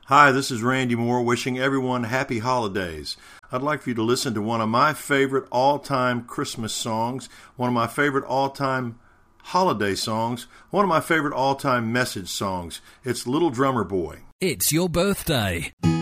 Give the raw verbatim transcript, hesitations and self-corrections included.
Hi, this is Randy Moore wishing everyone happy holidays. I'd like for you to listen to one of my favorite all-time Christmas songs, one of my favorite all-time holiday songs, one of my favorite all-time message songs. It's Little Drummer Boy. It's your birthday.